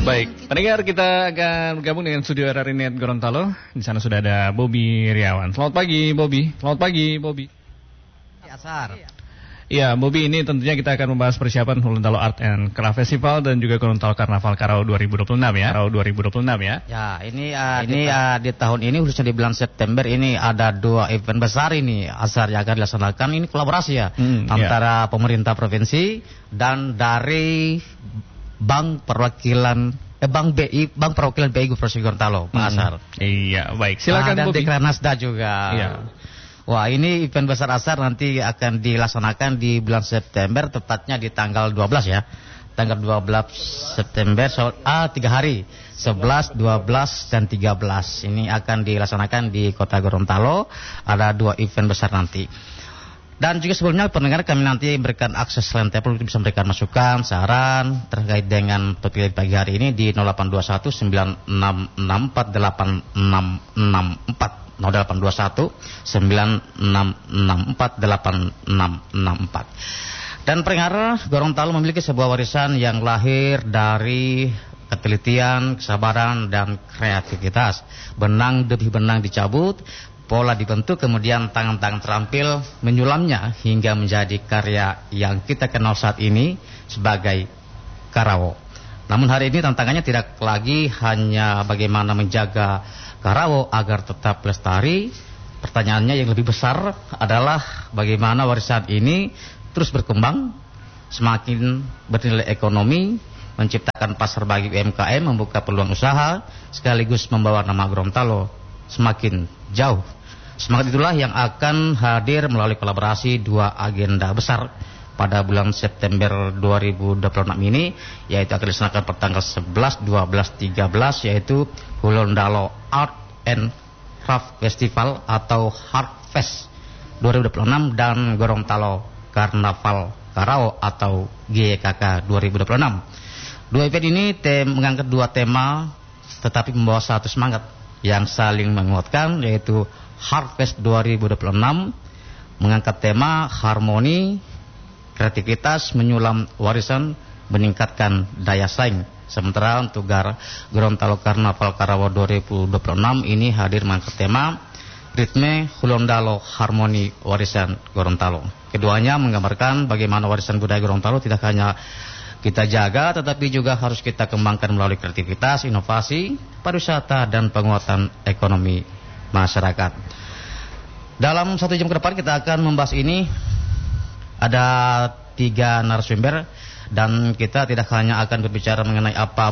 Baik, pendengar, kita akan bergabung dengan studio RRI Net Gorontalo. Di sana sudah ada Bobby Riawan. Selamat pagi, Bobby. Selamat pagi, Bobby. Asar. Ya, Bobby, ini tentunya kita akan membahas persiapan Gorontalo Art and Craft Festival dan juga Gorontalo Karnaval Karao 2026 ya. Karao 2026 ya. Ya, ini di tahun ini khususnya di bulan September ini ada 2 event besar ini Asar yang akan dilaksanakan. Ini kolaborasi ya antara pemerintah provinsi dan dari Bank Perwakilan BI Provinsi Gorontalo, Pak Asar. Iya, baik. Silakan, dan Bobby. Dekranasda juga. Iya. Wah, ini event besar Asar nanti akan dilaksanakan di bulan September, tepatnya di tanggal 12 ya. Tanggal 12 September, 3 hari. 11, 12, dan 13. Ini akan dilaksanakan di Kota Gorontalo. Ada 2 event besar nanti. Dan juga sebelumnya pendengar, kami nanti berikan akses line telepon untuk bisa memberikan masukan, saran terkait dengan topik pagi hari ini di 0821 9664 8664 0821 9664 8664. Dan pendengar, Gorontalo memiliki sebuah warisan yang lahir dari ketelitian, kesabaran, dan kreativitas. Benang demi benang dicabut, pola dibentuk, kemudian tangan-tangan terampil menyulamnya hingga menjadi karya yang kita kenal saat ini sebagai Karao. Namun hari ini tantangannya tidak lagi hanya bagaimana menjaga Karao agar tetap lestari. Pertanyaannya yang lebih besar adalah bagaimana warisan ini terus berkembang, semakin bernilai ekonomi, menciptakan pasar bagi UMKM, membuka peluang usaha, sekaligus membawa nama Gorontalo semakin jauh. Semangat itulah yang akan hadir melalui kolaborasi 2 agenda besar pada bulan September 2026 ini, yaitu akan dilaksanakan pada tanggal 11, 12, 13, yaitu Gorontalo Art and Craft Festival atau Harfest 2026 dan Gorontalo Karnaval Karao atau GKK 2026. 2 event ini mengangkat 2 tema tetapi membawa satu semangat yang saling menguatkan, yaitu Harvest 2026 mengangkat tema harmoni, kreativitas, menyulam warisan, meningkatkan daya saing. Sementara untuk Gorontalo Karnaval Karao 2026 ini hadir mengangkat tema ritme Gorontalo, harmoni warisan Gorontalo. Keduanya menggambarkan bagaimana warisan budaya Gorontalo tidak hanya kita jaga, tetapi juga harus kita kembangkan melalui kreativitas, inovasi, pariwisata, dan penguatan ekonomi masyarakat. Dalam 1 jam ke depan kita akan membahas ini. Ada 3 narasumber dan kita tidak hanya akan berbicara mengenai apa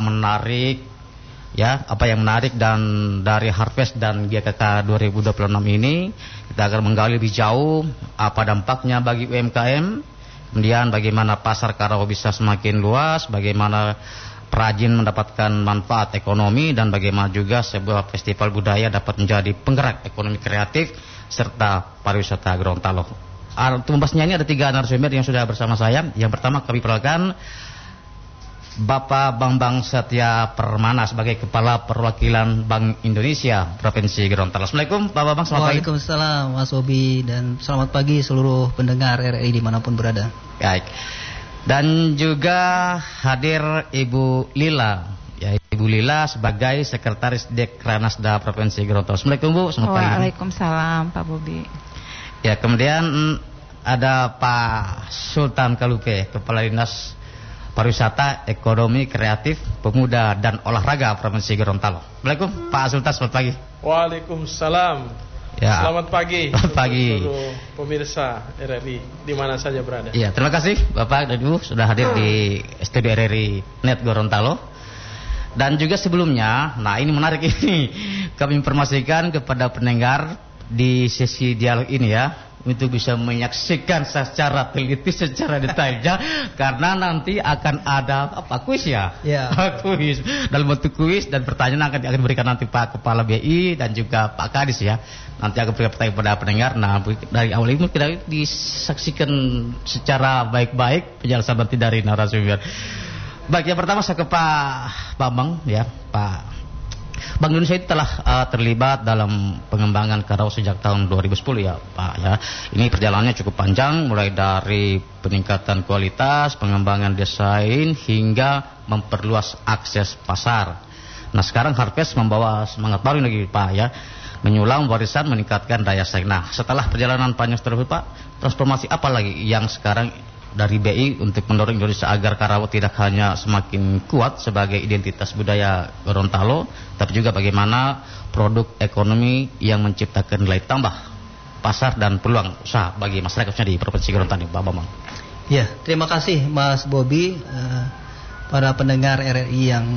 yang menarik dan dari Harvest dan GKK 2026 ini. Kita akan menggali lebih jauh apa dampaknya bagi UMKM. Kemudian bagaimana pasar Karao bisa semakin luas, bagaimana perajin mendapatkan manfaat ekonomi, dan bagaimana juga sebuah festival budaya dapat menjadi penggerak ekonomi kreatif serta pariwisata Gorontalo. Untuk membahasnya ini ada 3 narasumber yang sudah bersama saya. Yang pertama kami perkenalkan Bapak Bambang Satya Permana sebagai Kepala Perwakilan Bank Indonesia Provinsi Gorontalo. Assalamualaikum Pak Bambang, selamat pagi. Waalaikumsalam Mas Bobby, dan selamat pagi seluruh pendengar RRI dimanapun berada. Baik. Dan juga hadir Ibu Lila, ya, Ibu Lila sebagai Sekretaris Dekranasda Provinsi Gorontalo. Assalamualaikum Bu, selamat pagi. Waalaikumsalam Pak Bobby. Ya, kemudian ada Pak Sultan Kalupe, Kepala Dinas Pariwisata, Ekonomi Kreatif, Pemuda, dan Olahraga Provinsi Gorontalo. Assalamualaikum Pak Sultan, selamat pagi. Waalaikumsalam. Ya. Selamat pagi. Selamat pagi. Seluruh pemirsa RRI di mana saja berada. Ya, terima kasih Bapak dan Ibu sudah hadir di studio RRI Net Gorontalo. Dan juga sebelumnya, nah ini menarik ini, kami informasikan kepada pendengar di sesi dialog ini ya, untuk bisa menyaksikan secara teliti, secara detailnya, karena nanti akan ada kuis ya, kuis dalam bentuk kuis, dan pertanyaan akan diberikan nanti Pak Kepala BI dan juga Pak Kadis ya, nanti akan berikan pertanyaan kepada pendengar. Nah, dari awal ini kita disaksikan secara baik-baik penjelasan nanti dari narasumber. Baik, yang pertama saya ke Pak Bambang ya, Pak. Bank Indonesia itu telah terlibat dalam pengembangan Karao sejak tahun 2010 ya Pak ya. Ini perjalanannya cukup panjang, mulai dari peningkatan kualitas, pengembangan desain hingga memperluas akses pasar. Nah sekarang Harvest membawa semangat baru lagi Pak ya, menyulam warisan, meningkatkan daya saing. Nah setelah perjalanan panjang tersebut Pak, transformasi apa lagi yang sekarang dari BI untuk mendorong Indonesia agar Karawang tidak hanya semakin kuat sebagai identitas budaya Gorontalo, tapi juga bagaimana produk ekonomi yang menciptakan nilai tambah, pasar dan peluang usaha bagi masyarakatnya di Provinsi Gorontalo, Pak Bambang. Ya, terima kasih Mas Bobi, para pendengar RRI yang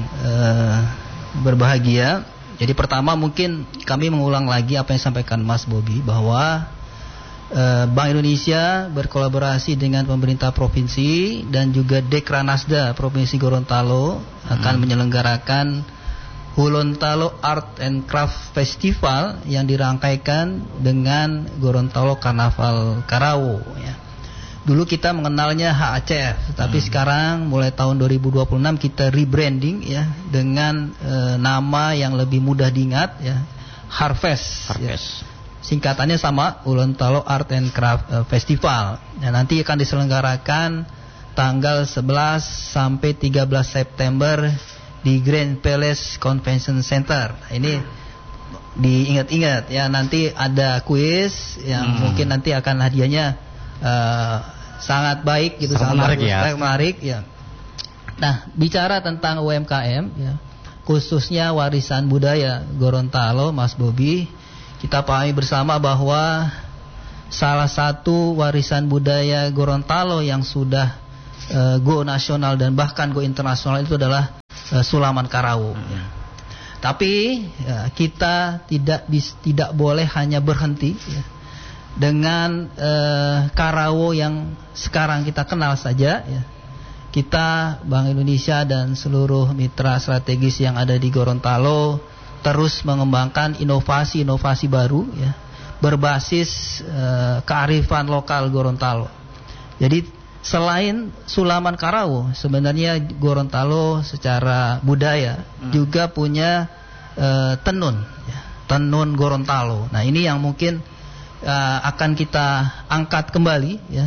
berbahagia. Jadi pertama mungkin kami mengulang lagi apa yang disampaikan Mas Bobi, bahwa Bank Indonesia berkolaborasi dengan pemerintah provinsi dan juga Dekranasda Provinsi Gorontalo akan menyelenggarakan Gorontalo Art and Craft Festival yang dirangkaikan dengan Gorontalo Karnaval Karawo ya. Dulu kita mengenalnya HACF, tapi sekarang mulai tahun 2026 kita rebranding ya dengan nama yang lebih mudah diingat ya, Harvest. Ya. Singkatannya sama, Gorontalo Art and Craft Festival. Dan nanti akan diselenggarakan tanggal 11 sampai 13 September di Grand Palace Convention Center. Nah, ini diingat-ingat ya, nanti ada kuis yang mungkin nanti akan hadiahnya sangat baik gitu, sangat menarik bagus, ya. Menarik ya. Nah, bicara tentang UMKM ya, khususnya warisan budaya Gorontalo, Mas Bobi, kita pahami bersama bahwa salah satu warisan budaya Gorontalo yang sudah go nasional dan bahkan go internasional itu adalah Sulaman Karawo. Tapi kita tidak boleh hanya berhenti ya, dengan Karawo yang sekarang kita kenal saja ya. Kita Bank Indonesia dan seluruh mitra strategis yang ada di Gorontalo terus mengembangkan inovasi-inovasi baru ya, berbasis kearifan lokal Gorontalo. Jadi selain Sulaman Karawo, sebenarnya Gorontalo secara budaya juga punya tenun ya, tenun Gorontalo. Nah ini yang mungkin akan kita angkat kembali ya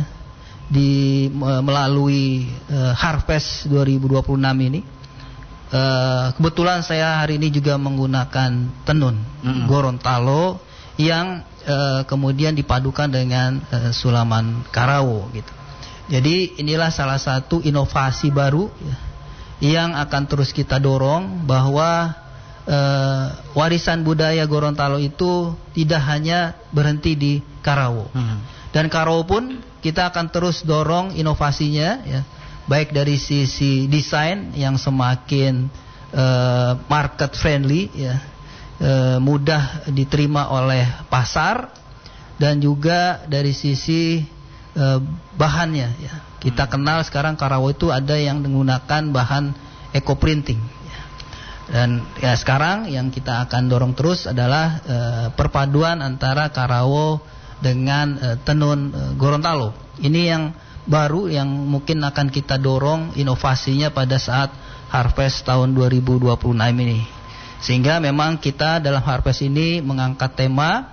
melalui Harvest 2026 ini. Kebetulan saya hari ini juga menggunakan tenun Gorontalo yang kemudian dipadukan dengan Sulaman Karawo gitu. Jadi inilah salah satu inovasi baru ya, yang akan terus kita dorong, bahwa warisan budaya Gorontalo itu tidak hanya berhenti di Karawo. Dan Karawo pun kita akan terus dorong inovasinya ya, baik dari sisi desain yang semakin market friendly ya, mudah diterima oleh pasar, dan juga dari sisi bahannya ya. Kita kenal sekarang Karawo itu ada yang menggunakan bahan eco printing ya. Dan ya sekarang yang kita akan dorong terus adalah perpaduan antara Karawo dengan tenun Gorontalo. Ini yang baru yang mungkin akan kita dorong inovasinya pada saat Harvest tahun 2026 ini. Sehingga memang kita dalam Harvest ini mengangkat tema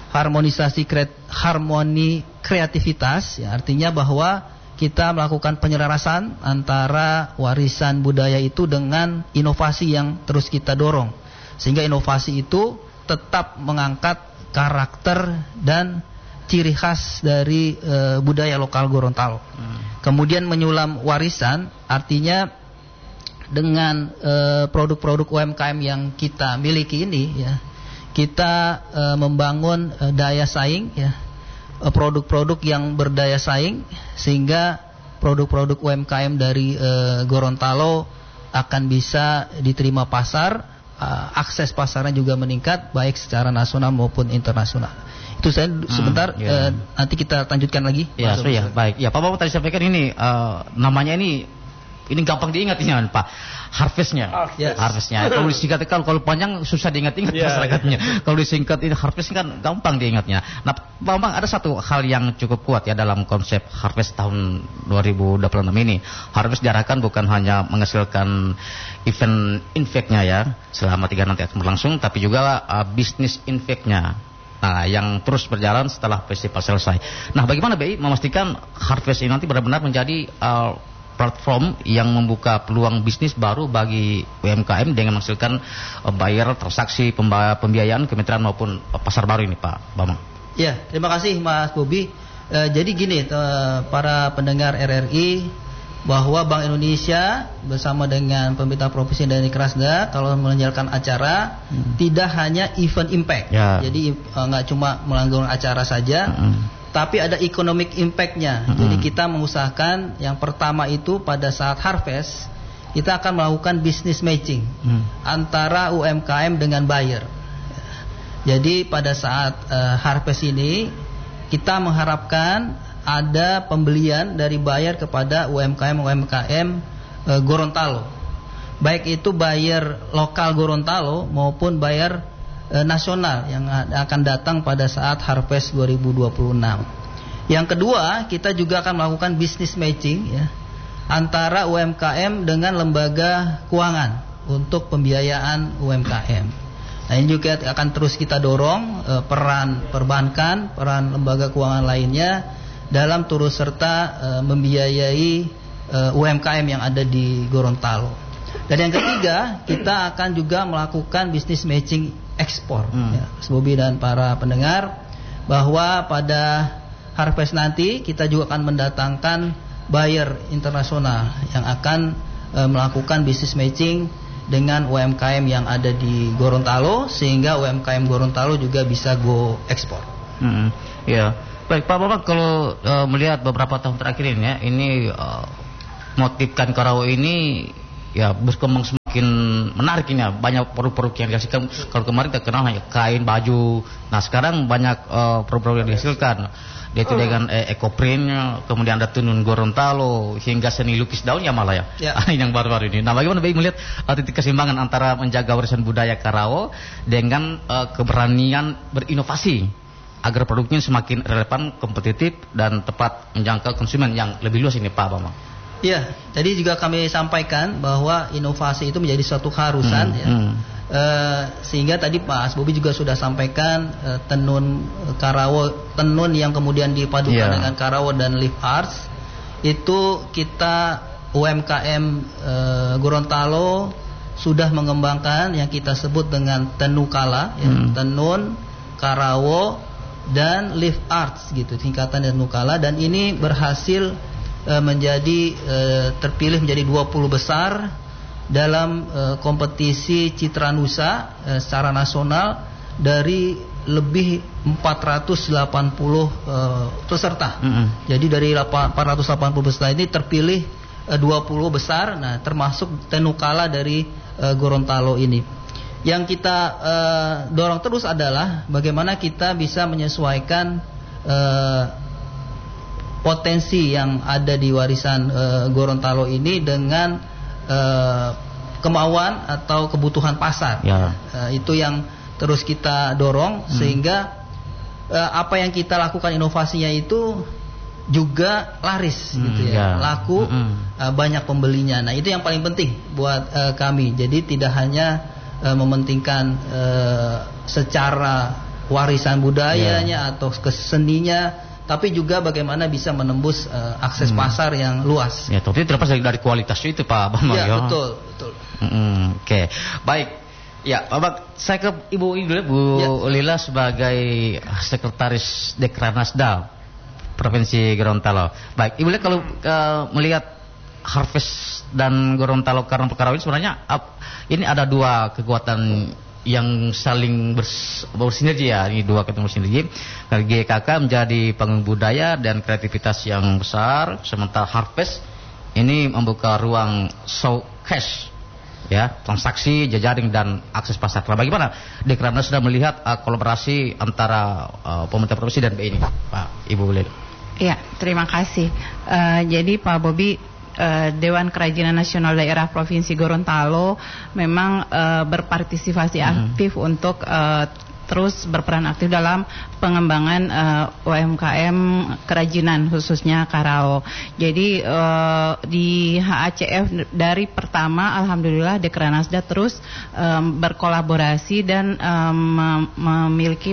harmoni kreativitas ya, artinya bahwa kita melakukan penyelarasan antara warisan budaya itu dengan inovasi yang terus kita dorong, sehingga inovasi itu tetap mengangkat karakter dan ciri khas dari budaya lokal Gorontalo. Kemudian menyulam warisan, artinya dengan produk-produk UMKM yang kita miliki ini ya, kita membangun daya saing ya, produk-produk yang berdaya saing, sehingga produk-produk UMKM dari Gorontalo akan bisa diterima pasar, akses pasarnya juga meningkat baik secara nasional maupun internasional. Itu saya sebentar, nanti kita lanjutkan lagi. Ya, baik. Ya, Pak Bapak tadi sampaikan ini namanya ini gampang diingat ini Pak. Harvestnya. Kalau disingkat, kalau panjang susah diingat-ingat masyarakatnya. Kalau disingkat ini Harvest kan gampang diingatnya. Nah, Pak Bambang, ada satu hal yang cukup kuat ya dalam konsep Harvest tahun 2026 ini. Harvest diarahkan bukan hanya menghasilkan event impact-nya ya selama 3 nanti akan berlangsung, tapi juga bisnis impact-nya. Nah, yang terus berjalan setelah festival selesai. Nah, bagaimana BI memastikan Harvest ini nanti benar-benar menjadi platform yang membuka peluang bisnis baru bagi UMKM dengan menghasilkan bayar transaksi pembiayaan Kementerian maupun pasar baru ini, Pak Bambang. Ya, terima kasih Mas Bobi. Jadi gini, para pendengar RRI, bahwa Bank Indonesia bersama dengan pemerintah provinsi dan Dikrasda kalau menyelenggarakan acara tidak hanya event impact. Jadi nggak cuma melanggar acara saja, tapi ada economic impact-nya. Jadi kita mengusahakan yang pertama itu pada saat harvest kita akan melakukan business matching antara UMKM dengan buyer. Jadi pada saat harvest ini kita mengharapkan ada pembelian dari buyer kepada UMKM Gorontalo. Baik itu buyer lokal Gorontalo maupun buyer nasional yang akan datang pada saat harvest 2026. Yang kedua, kita juga akan melakukan business matching ya, antara UMKM dengan lembaga keuangan untuk pembiayaan UMKM. Nah, ini juga akan terus kita dorong peran perbankan, peran lembaga keuangan lainnya dalam turut serta membiayai UMKM yang ada di Gorontalo. Dan yang ketiga, kita akan juga melakukan business matching ekspor. Ya, Bobi dan para pendengar, bahwa pada harvest nanti kita juga akan mendatangkan buyer internasional yang akan melakukan business matching dengan UMKM yang ada di Gorontalo, sehingga UMKM Gorontalo juga bisa go ekspor. Ya. Baik Pak Bambang, kalau melihat beberapa tahun terakhir ini ya, ini motif ikan karawa ini ya berkembang semakin menarik ini ya. Banyak produk-produk yang dihasilkan. Kalau kemarin terkenal hanya kain, baju. Nah sekarang banyak produk-produk yang dihasilkan. Yaitu dengan ekoprint, kemudian ada tenun Gorontalo, hingga seni lukis daunnya malah ya. Yang baru-baru ini. Nah bagaimana Baik melihat titik keseimbangan antara menjaga warisan budaya Karawa dengan keberanian berinovasi agar produknya semakin relevan, kompetitif, dan tepat menjangkau konsumen yang lebih luas ini Pak Bambang? Iya, tadi juga kami sampaikan bahwa inovasi itu menjadi suatu keharusan ya. Sehingga tadi Pak Bobi juga sudah sampaikan tenun Karawa, tenun yang kemudian dipadukan dengan Karawa dan live arts, itu kita UMKM Gorontalo sudah mengembangkan yang kita sebut dengan tenukala ya, tenun, Karawa dan live arts gitu, tingkatan dan nukala, dan ini berhasil menjadi terpilih menjadi 20 besar dalam kompetisi Citra Nusa secara nasional dari lebih 480 peserta. Jadi dari 480 peserta ini terpilih 20 besar, nah termasuk tenukala dari Gorontalo ini. Yang kita dorong terus adalah bagaimana kita bisa menyesuaikan potensi yang ada di warisan Gorontalo ini dengan kemauan atau kebutuhan pasar. Itu yang terus kita dorong sehingga apa yang kita lakukan inovasinya itu juga laris gitu ya, laku, banyak pembelinya. Nah itu yang paling penting buat kami. Jadi tidak hanya mementingkan secara warisan budayanya atau keseninya, tapi juga bagaimana bisa menembus akses pasar yang luas. Ya, tapi terlepas dari kualitas itu Pak Bambang. Ya, betul. Oke. Baik. Ya, Bapak, saya ke Ibu dulu, Bu Lila sebagai Sekretaris Dekranasda Provinsi Gorontalo. Baik, Ibu lihat kalau melihat harvest dan Gorontalo karena perkara ini sebenarnya ini ada dua kekuatan yang saling bersinergi ya. Ini dua ketemu sinergi. GKK menjadi panggung budaya dan kreativitas yang besar, sementara harvest ini membuka ruang showcase ya, transaksi, jejaring, dan akses pasar. Nah, bagaimana Dekranasda sudah melihat kolaborasi antara pemerintah provinsi dan BI ini, Pak Ibu Lila? Ya, terima kasih. Jadi Pak Bobi, Dewan Kerajinan Nasional Daerah Provinsi Gorontalo memang berpartisipasi aktif untuk terus berperan aktif dalam pengembangan UMKM kerajinan khususnya Karawa. Jadi di HACF dari pertama alhamdulillah Dekranasda terus berkolaborasi dan memiliki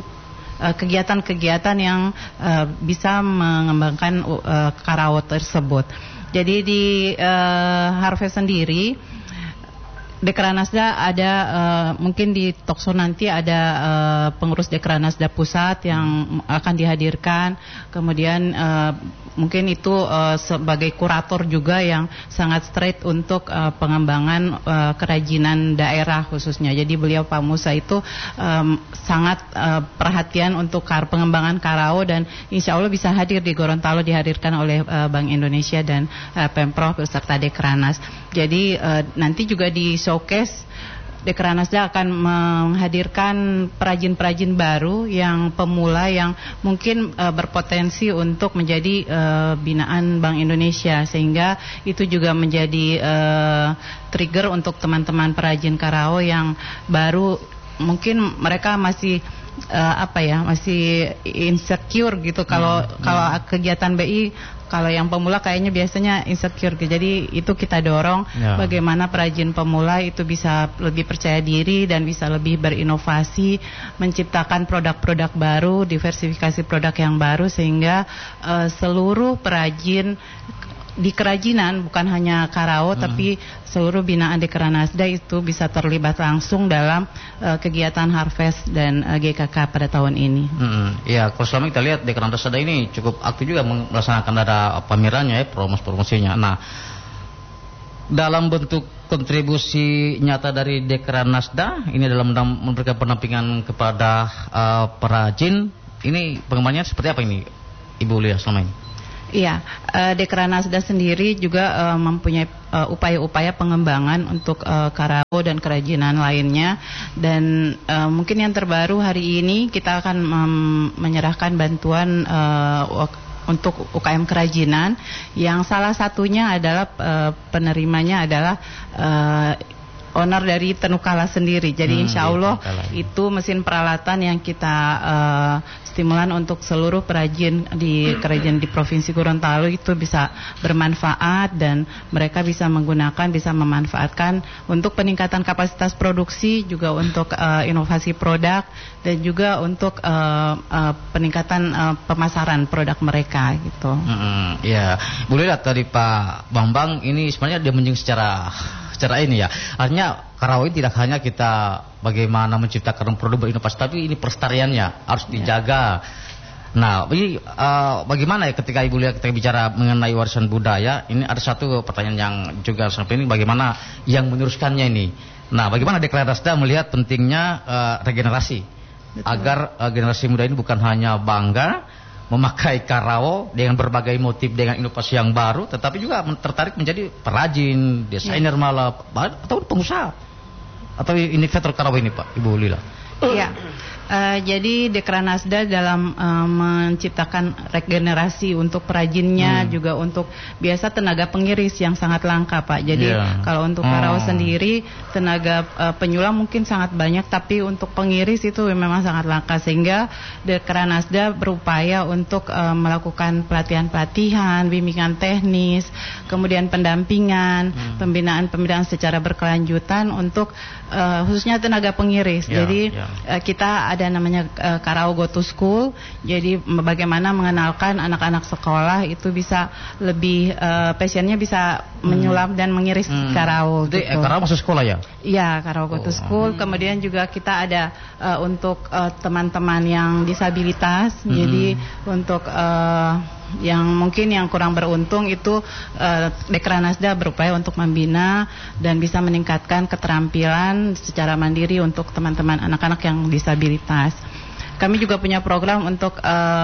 kegiatan-kegiatan yang bisa mengembangkan Karawa tersebut. Jadi di Harvest sendiri Dekranasda ada mungkin di Tokso nanti ada pengurus Dekranasda pusat yang akan dihadirkan. Kemudian mungkin itu sebagai kurator juga yang sangat straight untuk pengembangan kerajinan daerah khususnya. Jadi beliau Pak Musa itu sangat perhatian untuk pengembangan Karao, dan insya Allah bisa hadir di Gorontalo, dihadirkan oleh Bank Indonesia dan Pemprov beserta Dekranas. Jadi nanti juga di showcase Dekranasda akan menghadirkan perajin-perajin baru yang pemula yang mungkin berpotensi untuk menjadi binaan Bank Indonesia, sehingga itu juga menjadi trigger untuk teman-teman perajin Karao yang baru, mungkin mereka masih masih insecure gitu kalau kegiatan BI. Kalau yang pemula kayaknya biasanya insecure. Jadi itu kita dorong bagaimana perajin pemula itu bisa lebih percaya diri dan bisa lebih berinovasi, menciptakan produk-produk baru, diversifikasi produk yang baru, sehingga seluruh perajin di kerajinan, bukan hanya Karao tapi seluruh binaan Dekranasda itu bisa terlibat langsung dalam kegiatan Harvest dan GKK pada tahun ini. Ya, kalau selama kita lihat Dekranasda ini cukup aktif juga melaksanakan ada pamerannya, promosinya. Nah, dalam bentuk kontribusi nyata dari Dekranasda ini dalam memberikan pendampingan kepada perajin, ini pengembangannya seperti apa ini, Ibu Lia, selama ini? Iya, Dekranasda sendiri juga mempunyai upaya-upaya pengembangan untuk Karao dan kerajinan lainnya. Dan mungkin yang terbaru hari ini kita akan menyerahkan bantuan untuk UKM kerajinan, yang salah satunya adalah penerimanya adalah owner dari Tenukala sendiri. Jadi insya Allah itu mesin peralatan yang kita stimulan untuk seluruh perajin di kerajinan di Provinsi Gorontalo itu bisa bermanfaat, dan mereka bisa menggunakan, bisa memanfaatkan untuk peningkatan kapasitas produksi, juga untuk inovasi produk, dan juga untuk peningkatan pemasaran produk mereka gitu. Ya, boleh lihat tadi Pak Bambang ini sebenarnya dia menyinggung secara ini ya. Artinya Karao ini tidak hanya kita bagaimana menciptakan produk berinovasi, tapi ini pelestariannya harus dijaga. Nah, ini bagaimana ya ketika Ibu lihat kita bicara mengenai warisan budaya, ini ada satu pertanyaan yang juga sangat penting, bagaimana yang meneruskannya ini. Nah, bagaimana Dekranasda melihat pentingnya regenerasi agar generasi muda ini bukan hanya bangga memakai Karao dengan berbagai motif dengan inovasi yang baru, tetapi juga tertarik menjadi perajin, desainer malah, atau pengusaha atau inovator Karao ini, Pak, Ibu Lila. Iya. Jadi Dekranasda dalam menciptakan regenerasi untuk perajinnya, juga untuk biasa tenaga pengiris yang sangat langka, Pak. Jadi kalau untuk Karao sendiri tenaga penyulam mungkin sangat banyak, tapi untuk pengiris itu memang sangat langka, sehingga Dekranasda berupaya untuk melakukan pelatihan-pelatihan, bimbingan teknis, kemudian pendampingan, pembinaan secara berkelanjutan untuk khususnya tenaga pengiris. Jadi kita ada namanya Karao Go to School. Jadi bagaimana mengenalkan anak-anak sekolah itu bisa lebih passionnya bisa menyulam dan mengiris Karao. Jadi Karao masuk sekolah ya? Iya, Karao Go to School. Kemudian juga kita ada untuk teman-teman yang disabilitas. Jadi untuk yang mungkin yang kurang beruntung itu Dekranasda berupaya untuk membina dan bisa meningkatkan keterampilan secara mandiri untuk teman-teman anak-anak yang disabilitas. Kami juga punya program untuk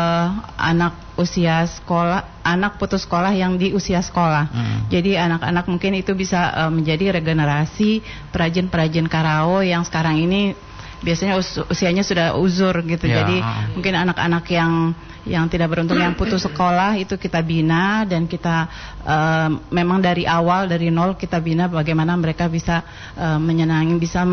anak usia sekolah, anak putus sekolah yang di usia sekolah. Jadi anak-anak mungkin itu bisa menjadi regenerasi perajin-perajin Karao yang sekarang ini biasanya usianya sudah uzur gitu. Jadi mungkin anak-anak yang tidak beruntung, yang putus sekolah itu kita bina, dan kita memang dari awal, dari nol kita bina bagaimana mereka bisa menyenangi, bisa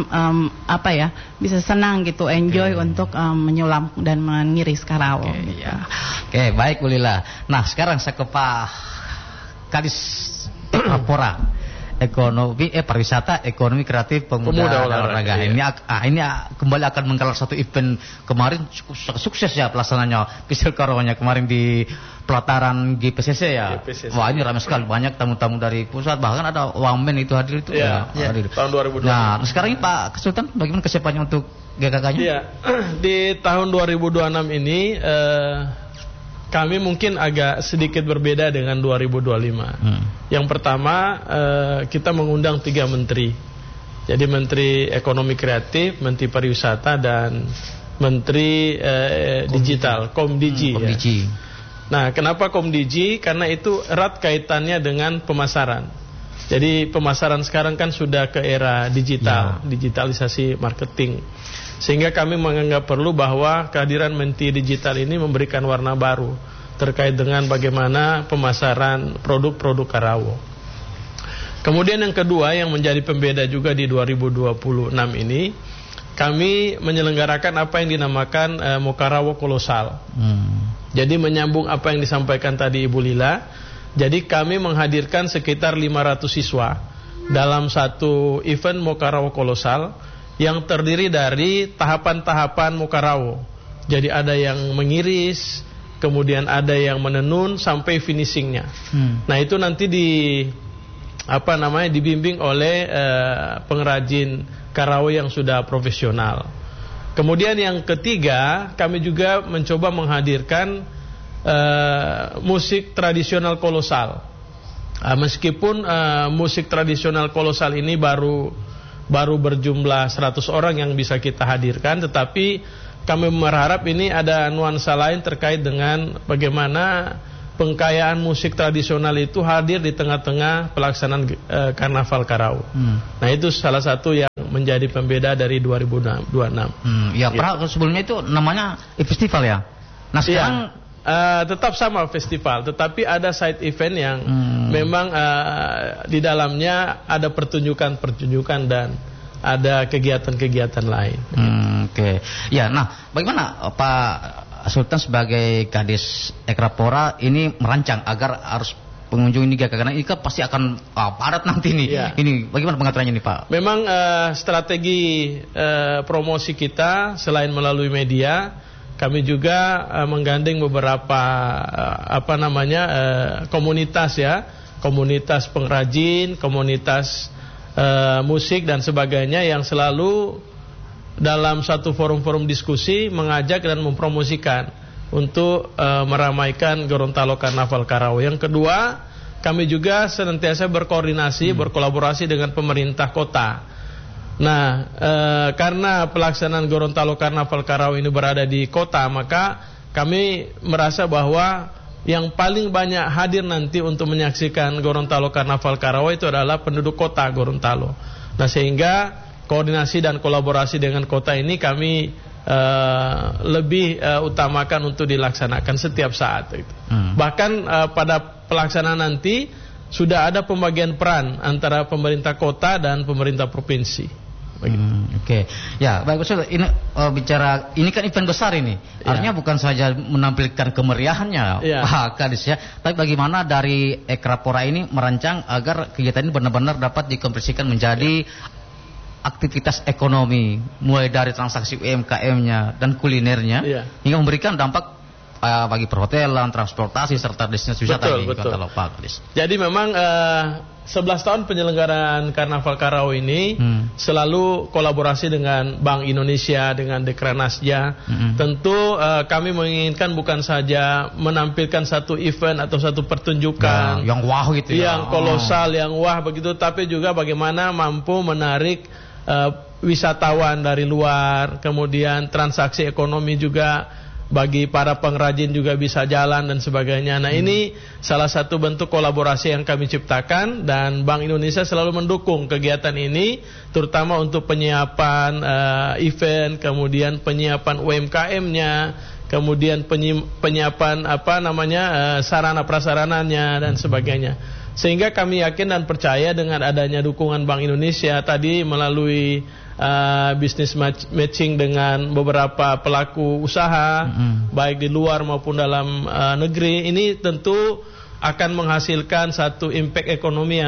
bisa senang gitu, enjoy untuk menyulam dan mengiris Karao. Oke, baik Bu Lila. Nah, sekarang saya ke Pak Kadis Rapora. pariwisata, ekonomi kreatif, pemuda olahraga. Iya. Ini kembali akan menggelar satu event kemarin sukses ya pelaksananya Pisir Karawanya kemarin di pelataran GPCC ya. GPCC. Wah, ini ramai sekali, banyak tamu-tamu dari pusat, bahkan ada wamen itu hadir itu hadir. Tahun 2020. Nah, sekarang ini Pak Sultan bagaimana kesiapannya untuk GKK-nya? Iya, di tahun 2026 ini kami mungkin agak sedikit berbeda dengan 2025. Yang pertama, kita mengundang 3 menteri. Jadi Menteri Ekonomi Kreatif, Menteri Pariwisata, dan Menteri Digital, Komdigi. Ya. Nah, kenapa Komdigi? Karena itu erat kaitannya dengan pemasaran. Jadi pemasaran sekarang kan sudah ke era digital, digitalisasi marketing. Sehingga kami menganggap perlu bahwa kehadiran Menteri Digital ini memberikan warna baru terkait dengan bagaimana pemasaran produk-produk Karawo. Kemudian yang kedua yang menjadi pembeda juga di 2026 ini, kami menyelenggarakan apa yang dinamakan Mokarawo Kolosal. Jadi menyambung apa yang disampaikan tadi Ibu Lila. Jadi kami menghadirkan sekitar 500 siswa dalam satu event Mokarawo Kolosal yang terdiri dari tahapan-tahapan Mokarawo. Jadi ada yang mengiris, kemudian ada yang menenun sampai finishingnya. Nah itu nanti dibimbing oleh pengrajin Karawo yang sudah profesional. Kemudian yang ketiga, kami juga mencoba menghadirkan musik tradisional kolosal. Meskipun musik tradisional kolosal ini baru berjumlah 100 orang yang bisa kita hadirkan, tetapi kami berharap ini ada nuansa lain terkait dengan bagaimana pengkayaan musik tradisional itu hadir di tengah-tengah pelaksanaan Karnaval Karawo. Nah itu salah satu yang menjadi pembeda dari 2026. Sebelumnya itu namanya festival ya. Nah sekarang tetap sama festival, tetapi ada side event yang memang di dalamnya ada pertunjukan-pertunjukan dan ada kegiatan-kegiatan lain. Oke. Ya, nah bagaimana Pak Sultan sebagai Kadis Ekrapora ini merancang agar harus pengunjung ini karena ini kan pasti akan padat nanti nih. Ya. Ini bagaimana pengaturannya nih Pak? Memang strategi promosi kita selain melalui media, kami juga menggandeng beberapa komunitas ya, komunitas pengrajin, komunitas musik dan sebagainya yang selalu dalam satu forum-forum diskusi mengajak dan mempromosikan untuk meramaikan Gorontalo Karnaval Karawo. Yang kedua, kami juga senantiasa berkoordinasi, berkolaborasi dengan pemerintah kota. Nah, karena pelaksanaan Gorontalo Karnaval Karawo ini berada di kota, maka kami merasa bahwa yang paling banyak hadir nanti untuk menyaksikan Gorontalo Karnaval Karawo itu adalah penduduk kota Gorontalo. Nah, sehingga koordinasi dan kolaborasi dengan kota ini kami lebih utamakan untuk dilaksanakan setiap saat. Bahkan pada pelaksanaan nanti sudah ada pembagian peran antara pemerintah kota dan pemerintah provinsi. Oke. Ya, baik Ustaz. Ini bicara ini kan event besar ini. Artinya bukan saja menampilkan kemeriahannya Pak Kadis ya, tapi bagaimana dari Ekrapora ini merancang agar kegiatan ini benar-benar dapat dikonversikan menjadi aktivitas ekonomi, mulai dari transaksi UMKM-nya dan kulinernya hingga memberikan dampak bagi perhotelan, transportasi serta destinasi wisata di Kota Lopak. Jadi memang 11 tahun penyelenggaraan Karnaval Karawo ini selalu kolaborasi dengan Bank Indonesia, dengan Dekranasda. Tentu kami menginginkan bukan saja menampilkan satu event atau satu pertunjukan yang wah gitu ya, yang kolosal, yang wah begitu, tapi juga bagaimana mampu menarik wisatawan dari luar, kemudian transaksi ekonomi juga bagi para pengrajin juga bisa jalan dan sebagainya. Nah ini salah satu bentuk kolaborasi yang kami ciptakan, dan Bank Indonesia selalu mendukung kegiatan ini, terutama untuk penyiapan event, kemudian penyiapan UMKM-nya, kemudian penyiapan sarana prasarananya dan sebagainya. Sehingga kami yakin dan percaya dengan adanya dukungan Bank Indonesia tadi melalui bisnis matching dengan beberapa pelaku usaha baik di luar maupun dalam negeri, ini tentu akan menghasilkan satu impact ekonomi yang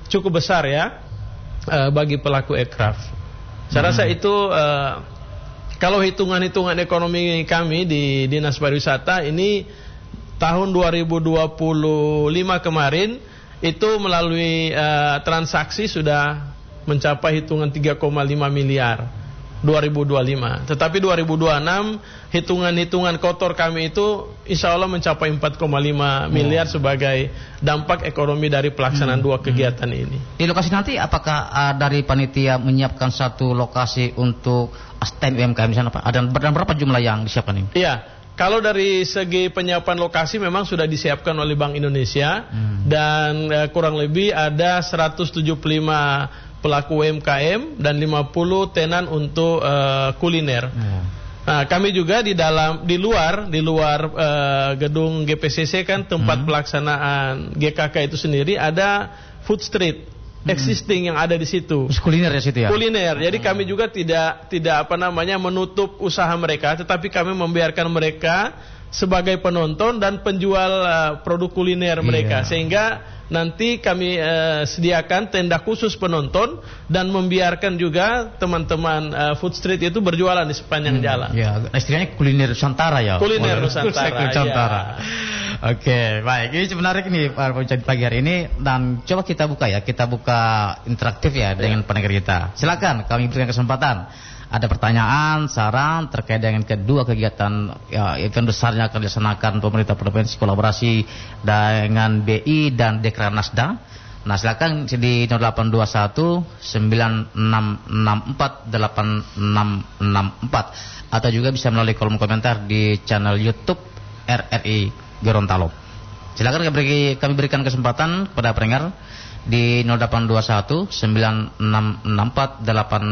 cukup besar ya bagi pelaku aircraft. Saya rasa itu kalau hitungan-hitungan ekonomi kami di Dinas Pariwisata ini tahun 2025 kemarin itu melalui transaksi sudah mencapai hitungan 3,5 miliar 2025. Tetapi 2026 hitungan-hitungan kotor kami itu insya Allah mencapai 4,5 miliar sebagai dampak ekonomi dari pelaksanaan dua kegiatan ini. Di lokasi nanti apakah dari panitia menyiapkan satu lokasi untuk stand UMKM di sana Pak? Ada berapa jumlah yang disiapkan ini? Iya. Kalau dari segi penyiapan lokasi memang sudah disiapkan oleh Bank Indonesia dan kurang lebih ada 175 pelaku UMKM dan 50 tenan untuk kuliner. Nah, kami juga di luar gedung GPCC kan tempat pelaksanaan GKK itu sendiri ada food street existing yang ada di situ. Kuliner ya situ ya. Kuliner. Jadi kami juga tidak menutup usaha mereka, tetapi kami membiarkan mereka sebagai penonton dan penjual produk kuliner mereka, sehingga nanti kami sediakan tenda khusus penonton dan membiarkan juga teman-teman food street itu berjualan di sepanjang jalan. Ya, istilahnya kuliner Nusantara ya. Kuliner Nusantara. Oke, baik. Ini menarik nih Pak pagi hari ini dan coba kita buka interaktif ya dengan pendengar kita. Silakan kami berikan kesempatan. Ada pertanyaan, saran terkait dengan kedua kegiatan event besar yang akan dilaksanakan pemerintah provinsi kolaborasi dengan BI dan Dekranasda. Nah, silakan di 0821 9664 8664 atau juga bisa melalui kolom komentar di channel YouTube RRI Gorontalo. Silakan kami berikan kesempatan kepada pendengar di 0821 9664 8664